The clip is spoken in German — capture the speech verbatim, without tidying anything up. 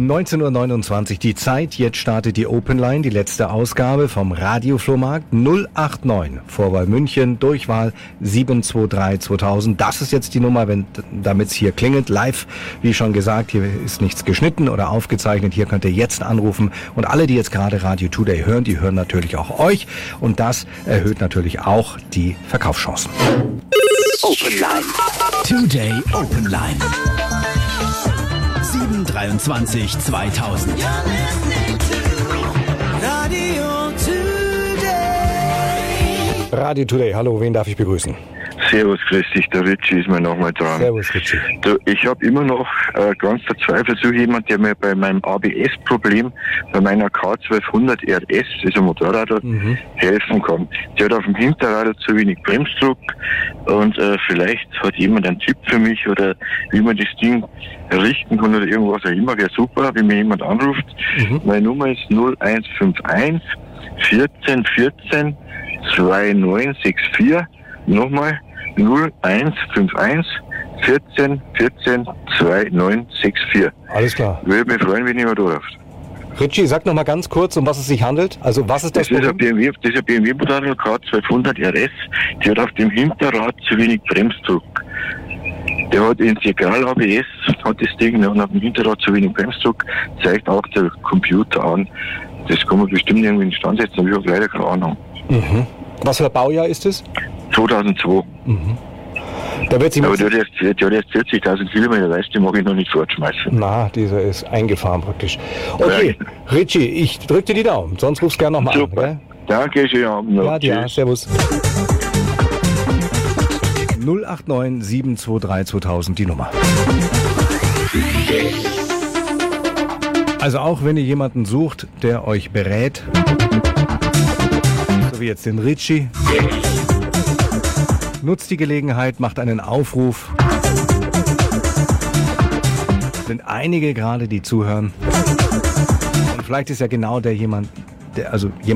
neunzehn Uhr neunundzwanzig die Zeit. Jetzt startet die Open Line, die letzte Ausgabe vom Radioflohmarkt. null acht neun Vorwahl München, Durchwahl sieben zwei drei zweitausend. Das ist jetzt die Nummer, wenn damit es hier klingelt. Live, wie schon gesagt, hier ist nichts geschnitten oder aufgezeichnet. Hier könnt ihr jetzt anrufen. Und alle, die jetzt gerade Radio Today hören, die hören natürlich auch euch. Und das erhöht natürlich auch die Verkaufschancen. Open Line. Today Open Line. sieben dreiundzwanzig zweitausend. Radio Today. Radio Today, hallo, wen darf ich begrüßen? Servus, grüß dich, der Ritchie ist mir nochmal dran. Servus, Ritchie. Du, ich habe immer noch äh, ganz verzweifelt so jemand, der mir bei meinem A B S-Problem, bei meiner K zwölfhundert R S, also Motorrad, mhm. helfen kann. Der hat auf dem Hinterrad zu wenig Bremsdruck und äh, vielleicht hat jemand einen Tipp für mich oder wie man das Ding richten kann oder irgendwas auch immer. Wäre super, wenn mir jemand anruft. Mhm. Meine Nummer ist null eins fünf eins vierzehn vierzehn zwei neun sechs vier. Nochmal null eins fünf eins vierzehn vierzehn zwei neun sechs vier. Alles klar. Würde mich freuen, wenn jemand anruft. Ritchie, sag noch mal ganz kurz, um was es sich handelt. Also was ist das, das Problem? Ist ein B M W, das ist ein B M W-Motorrad K zwölfhundert R S. Die hat auf dem Hinterrad zu wenig Bremsdruck. Der hat Integral-A B S, hat das Ding, und auf dem Hinterrad zu wenig Bremsdruck, zeigt auch der Computer an. Das kann man bestimmt irgendwie in den Stand setzen, aber ich habe leider keine Ahnung. Mhm. Was für ein Baujahr ist es? zweitausendzwei. Mhm. Da wird sie aber der hat erst, der hat erst vierzigtausend Kilometer, weißt du, die mag ich noch nicht fortschmeißen. Na, dieser ist eingefahren praktisch. Okay, ja. Ritchie, ich drück dir die Daumen, sonst rufst du gerne nochmal an. Gell? Danke, schönen Abend noch. Ja, ja, servus. null acht neun sieben zwei drei zweitausend die Nummer. Also auch wenn ihr jemanden sucht, der euch berät, so wie jetzt den Ritchie, nutzt die Gelegenheit, macht einen Aufruf. Es sind einige gerade, die zuhören. Und vielleicht ist ja genau der jemand, der, also jemand,